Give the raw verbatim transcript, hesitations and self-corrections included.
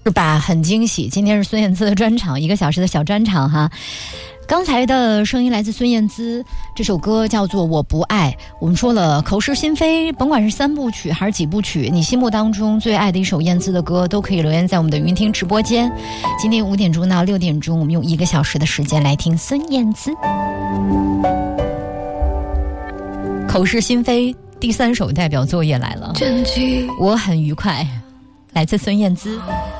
是吧？很惊喜，今天是孙燕姿的专场，一个小时的小专场哈。刚才的声音来自孙燕姿，这首歌叫做《我不爱》。我们说了，口是心非，甭管是三部曲还是几部曲，你心目当中最爱的一首燕姿的歌，都可以留言在我们的云听直播间。今天五点钟到六点钟，我们用一个小时的时间来听孙燕姿。口是心非第三首代表作业来了，我很愉快，来自孙燕姿。